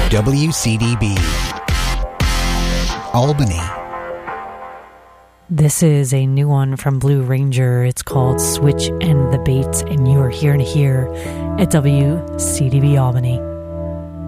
WCDB Albany. This is a new one from Blue Ranger. It's called Switch and the Baits, and you are here to hear at WCDB Albany.